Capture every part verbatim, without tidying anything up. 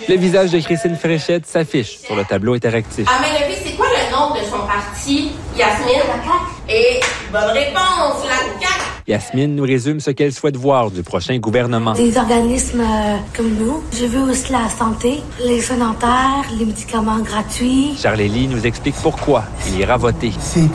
Le visage de Christine Fréchette s'affiche sur le tableau interactif. À main levée, c'est quoi le nom de son parti? Yasmine? La C A Q. Et bonne réponse, la C A Q. Yasmine nous résume ce qu'elle souhaite voir du prochain gouvernement. Des organismes euh, comme nous. Je veux aussi la santé, les soins dentaires, les médicaments gratuits. Charlélie nous explique pourquoi il ira voter. C'est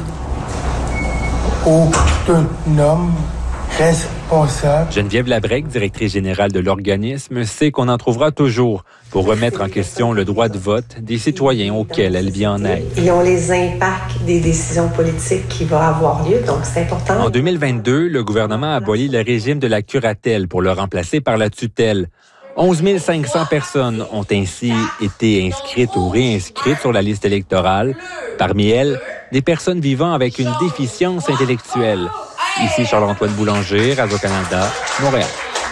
autonome, responsable. Geneviève Labrec, directrice générale de l'organisme, sait qu'on en trouvera toujours pour remettre en question le droit de vote des citoyens auxquels elle vient en aide. Ils ont les impacts des décisions politiques qui vont avoir lieu, donc c'est important. En deux mille vingt-deux, le gouvernement a aboli le régime de la curatelle pour le remplacer par la tutelle. onze mille cinq cents personnes ont ainsi été inscrites ou réinscrites sur la liste électorale. Parmi elles, des personnes vivant avec une déficience intellectuelle. Ici Charles-Antoine Boulanger, Radio-Canada, Montréal.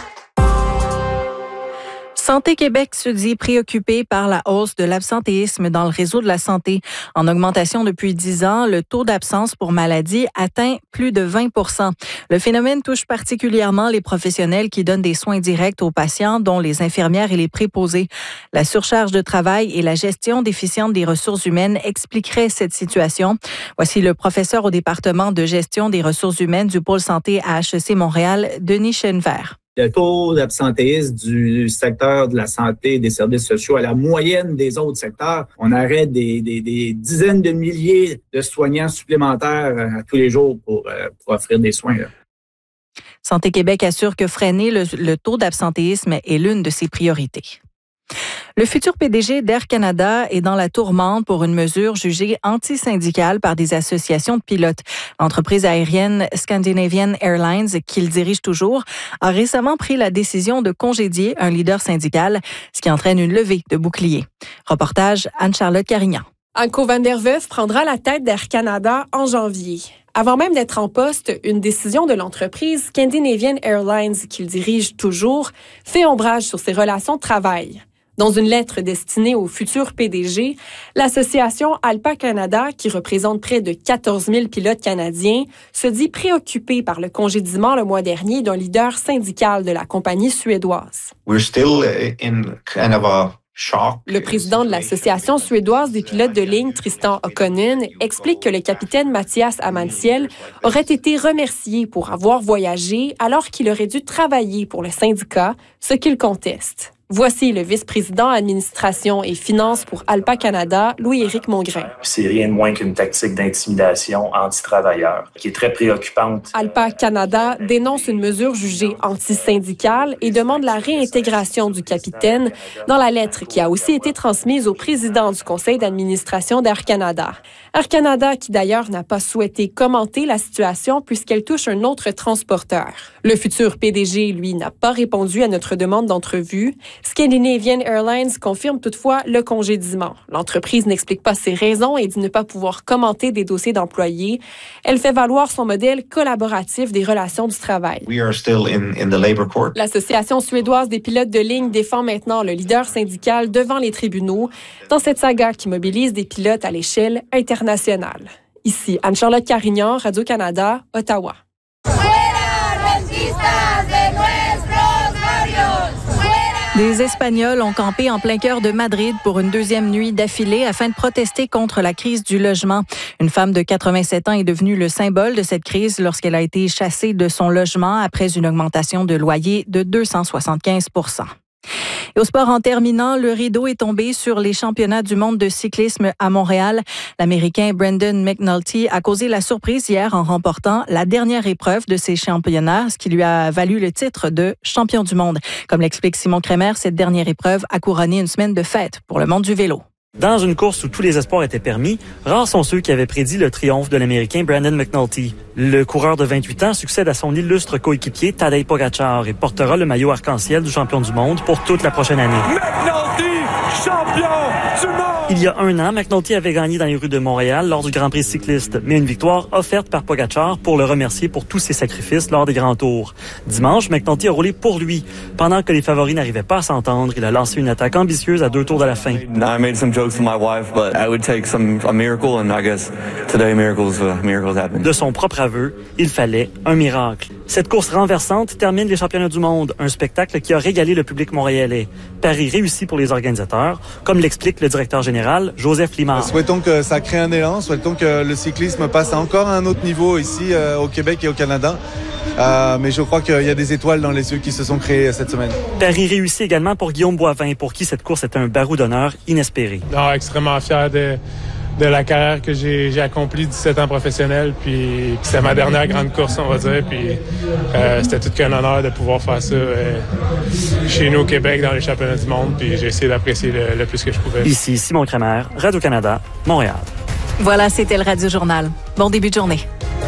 Santé Québec se dit préoccupé par la hausse de l'absentéisme dans le réseau de la santé. En augmentation depuis dix ans, le taux d'absence pour maladie atteint plus de vingt pour cent. Le phénomène touche particulièrement les professionnels qui donnent des soins directs aux patients, dont les infirmières et les préposés. La surcharge de travail et la gestion déficiente des ressources humaines expliqueraient cette situation. Voici le professeur au département de gestion des ressources humaines du pôle santé à H E C Montréal, Denis Chenevert. Le taux d'absentéisme du secteur de la santé et des services sociaux à la moyenne des autres secteurs, on arrête des, des, des dizaines de milliers de soignants supplémentaires à tous les jours pour, pour offrir des soins. Là. Santé Québec assure que freiner le, le taux d'absentéisme est l'une de ses priorités. Le futur P D G d'Air Canada est dans la tourmente pour une mesure jugée anti-syndicale par des associations de pilotes. L'entreprise aérienne Scandinavian Airlines, qu'il dirige toujours, a récemment pris la décision de congédier un leader syndical, ce qui entraîne une levée de boucliers. Reportage Anne-Charlotte Carignan. Anko van der Weyf prendra la tête d'Air Canada en janvier. Avant même d'être en poste, une décision de l'entreprise Scandinavian Airlines, qu'il dirige toujours, fait ombrage sur ses relations de travail. Dans une lettre destinée au futur P D G, l'association Alpa Canada, qui représente près de quatorze mille pilotes canadiens, se dit préoccupée par le congédiement le mois dernier d'un leader syndical de la compagnie suédoise. We're still in kind of a shock. Le président de l'association suédoise des pilotes de ligne, Tristan Okkonen, explique que le capitaine Mathias Amantiel aurait été remercié pour avoir voyagé alors qu'il aurait dû travailler pour le syndicat, ce qu'il conteste. Voici le vice-président administration et finances pour Alpa Canada, Louis-Éric Mongrain. C'est rien de moins qu'une tactique d'intimidation anti-travailleurs qui est très préoccupante. Alpa Canada dénonce une mesure jugée anti-syndicale et demande la réintégration du capitaine dans la lettre qui a aussi été transmise au président du conseil d'administration d'Air Canada. Air Canada qui d'ailleurs n'a pas souhaité commenter la situation puisqu'elle touche un autre transporteur. Le futur P D G, lui, n'a pas répondu à notre demande d'entrevue. Scandinavian Airlines confirme toutefois le congédiement. L'entreprise n'explique pas ses raisons et dit ne pas pouvoir commenter des dossiers d'employés. Elle fait valoir son modèle collaboratif des relations du travail. We are still in, in the labor court. L'Association suédoise des pilotes de ligne défend maintenant le leader syndical devant les tribunaux dans cette saga qui mobilise des pilotes à l'échelle internationale. Ici, Anne-Charlotte Carignan, Radio-Canada, Ottawa. Des Espagnols ont campé en plein cœur de Madrid pour une deuxième nuit d'affilée afin de protester contre la crise du logement. Une femme de quatre-vingt-sept ans est devenue le symbole de cette crise lorsqu'elle a été chassée de son logement après une augmentation de loyer de deux cent soixante-quinze pour cent. Et au sport, en terminant, le rideau est tombé sur les championnats du monde de cyclisme à Montréal. L'Américain Brendan McNulty a causé la surprise hier en remportant la dernière épreuve de ces championnats, ce qui lui a valu le titre de champion du monde. Comme l'explique Simon Kremer, cette dernière épreuve a couronné une semaine de fête pour le monde du vélo. Dans une course où tous les espoirs étaient permis, rares sont ceux qui avaient prédit le triomphe de l'Américain Brendan McNulty. Le coureur de vingt-huit ans succède à son illustre coéquipier Tadej Pogačar et portera le maillot arc-en-ciel du champion du monde pour toute la prochaine année. McNulty champion du monde! Il y a un an, McNulty avait gagné dans les rues de Montréal lors du Grand Prix cycliste, mais une victoire offerte par Pogačar pour le remercier pour tous ses sacrifices lors des grands tours. Dimanche, McNulty a roulé pour lui. Pendant que les favoris n'arrivaient pas à s'entendre, il a lancé une attaque ambitieuse à deux tours de la fin. I made some jokes with my wife, but I would take some a miracle, and I guess today miracles uh, miracles happen. De son propre aveu, il fallait un miracle. Cette course renversante termine les championnats du monde, un spectacle qui a régalé le public montréalais. Paris réussi pour les organisateurs, comme l'explique le directeur général, Joseph Limard. Souhaitons que ça crée un élan, souhaitons que le cyclisme passe à encore un autre niveau ici euh, au Québec et au Canada. Euh, mais je crois qu'il y a des étoiles dans les yeux qui se sont créées cette semaine. Paris réussi également pour Guillaume Boivin, pour qui cette course était un barreau d'honneur inespéré. Non, extrêmement fier de, de la carrière que j'ai, j'ai accomplie dix-sept ans professionnel, puis c'était ma dernière grande course, on va dire, puis euh, c'était tout qu'un honneur de pouvoir faire ça euh, chez nous au Québec dans les championnats du monde, puis j'ai essayé d'apprécier le, le plus que je pouvais. Ici Simon Kramer, Radio-Canada, Montréal. Voilà, c'était le Radio Journal. Bon début de journée.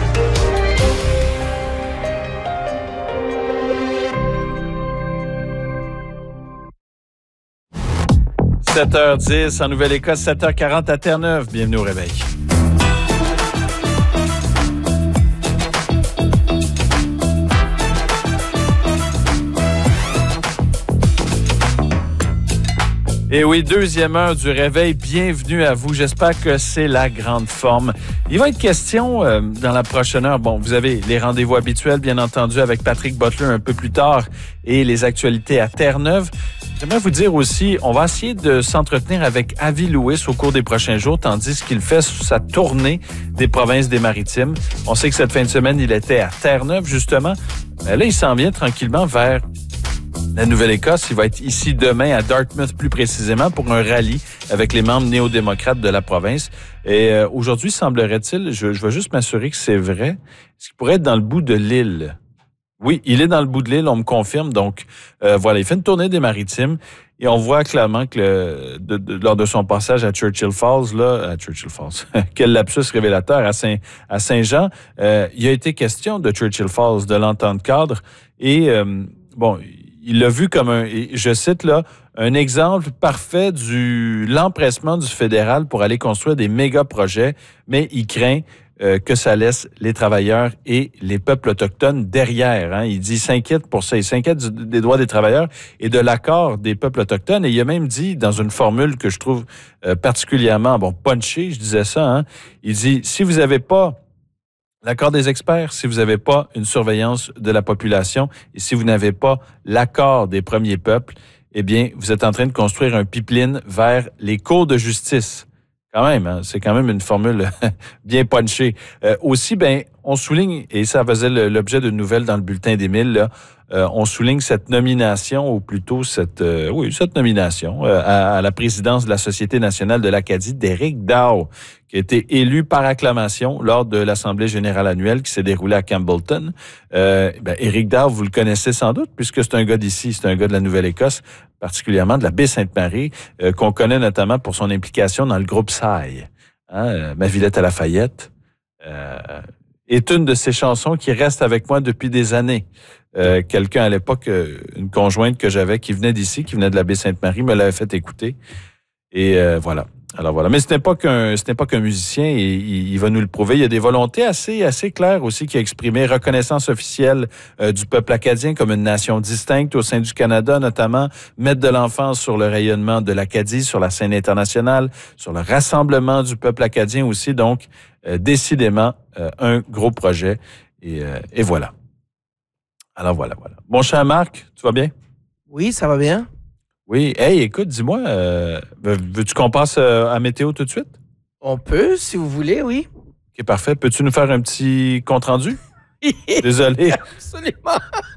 sept heures dix en Nouvelle-Écosse, sept heures quarante à Terre-Neuve. Bienvenue au réveil. Et oui, deuxième heure du réveil. Bienvenue à vous. J'espère que c'est la grande forme. Il va être question euh, dans la prochaine heure. Bon, vous avez les rendez-vous habituels, bien entendu, avec Patrick Butler un peu plus tard et les actualités à Terre-Neuve. J'aimerais vous dire aussi, on va essayer de s'entretenir avec Avi Lewis au cours des prochains jours, tandis qu'il fait sa tournée des provinces des Maritimes. On sait que cette fin de semaine, il était à Terre-Neuve, justement. Mais là, il s'en vient tranquillement vers la Nouvelle-Écosse. Il va être ici demain à Dartmouth, plus précisément, pour un rallye avec les membres néo-démocrates de la province. Et euh, aujourd'hui, semblerait-il, je, je vais juste m'assurer que c'est vrai, ce qui pourrait être dans le bout de l'île. Oui, il est dans le bout de l'île, on me confirme. Donc, euh, voilà, il fait une tournée des Maritimes et on voit clairement que le, de, de, lors de son passage à Churchill Falls, là, à Churchill Falls, quel lapsus révélateur, à, Saint, à Saint-Jean, euh, il a été question de Churchill Falls, de l'entente cadre et, euh, bon, il l'a vu comme un, je cite là, un exemple parfait du l'empressement du fédéral pour aller construire des méga projets, mais il craint euh, que ça laisse les travailleurs et les peuples autochtones derrière. Hein. Il dit, il s'inquiète pour ça, il s'inquiète du, des droits des travailleurs et de l'accord des peuples autochtones. Et il a même dit, dans une formule que je trouve euh, particulièrement, bon, punchée, je disais ça, hein, il dit, si vous n'avez pas l'accord des experts, si vous n'avez pas une surveillance de la population et si vous n'avez pas l'accord des premiers peuples, eh bien, vous êtes en train de construire un pipeline vers les cours de justice. Quand même, hein, c'est quand même une formule bien punchée. Euh, aussi, ben, on souligne, et ça faisait l'objet d'une nouvelle dans le bulletin d'Émile, là, euh, on souligne cette nomination, ou plutôt cette, euh, oui, cette nomination euh, à, à la présidence de la Société nationale de l'Acadie d'Éric Dow, qui a été élu par acclamation lors de l'Assemblée générale annuelle qui s'est déroulée à Campbellton. Euh, ben, Éric Dow, vous le connaissez sans doute, puisque c'est un gars d'ici, c'est un gars de la Nouvelle-Écosse, particulièrement de la Baie-Sainte-Marie, euh, qu'on connaît notamment pour son implication dans le groupe S A I, hein, euh, Ma Villette à Lafayette, euh, est une de ces chansons qui reste avec moi depuis des années. Euh, quelqu'un à l'époque, une conjointe que j'avais qui venait d'ici, qui venait de la Baie-Sainte-Marie, me l'avait fait écouter. Et euh, voilà. Alors voilà. Mais ce n'est pas qu'un, ce n'est pas qu'un musicien et il, il va nous le prouver. Il y a des volontés assez, assez claires aussi qui a exprimé reconnaissance officielle euh, du peuple acadien comme une nation distincte au sein du Canada, notamment mettre de l'emphase sur le rayonnement de l'Acadie, sur la scène internationale, sur le rassemblement du peuple acadien aussi. Donc, euh, décidément, euh, un gros projet. Et, euh, et voilà. Alors voilà, voilà. Mon cher Marc, tu vas bien? Oui, ça va bien. Oui. Hey, écoute, dis-moi, euh, veux-tu qu'on passe à météo tout de suite? On peut, si vous voulez, oui. OK, parfait. Peux-tu nous faire un petit compte-rendu? Désolé. Absolument.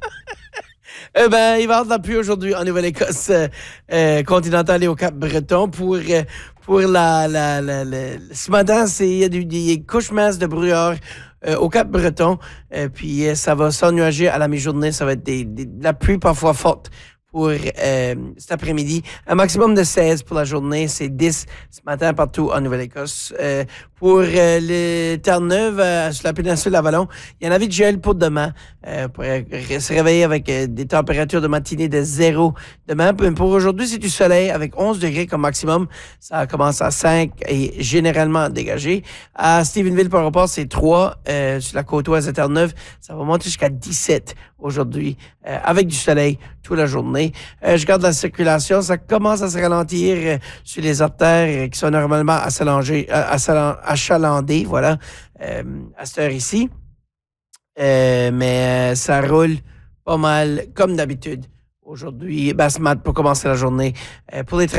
eh ben, il va y avoir de la pluie aujourd'hui en Nouvelle-Écosse euh, euh, continentale et au Cap-Breton. Pour, euh, pour la, la, la, la, ce matin, il y a des, des couches minces de brouillard euh, au Cap-Breton. Euh, puis euh, ça va s'ennuager à la mi-journée. Ça va être des, des, de la pluie parfois forte pour euh, cet après-midi. Un maximum de seize pour la journée. C'est dix ce matin partout en Nouvelle-Écosse. Euh, pour euh, les Terre-Neuve, euh, sur la péninsule d'Avalon, il y a un avis de gel pour demain. Euh, pour euh, se réveiller avec euh, des températures de matinée de zéro demain. Pour aujourd'hui, c'est du soleil avec onze degrés comme maximum. Ça commence à cinq et généralement dégagé. À Stephenville, par rapport, c'est trois. Euh, sur la côte ouest de Terre-Neuve, ça va monter jusqu'à dix-sept aujourd'hui euh, avec du soleil toute la journée. Euh, je garde la circulation. Ça commence à se ralentir euh, sur les artères euh, qui sont normalement achalandées, euh, achalandées voilà, euh, à cette heure ici. Euh, mais euh, ça roule pas mal comme d'habitude aujourd'hui. Ben, ce matin pour commencer la journée. Euh, pour les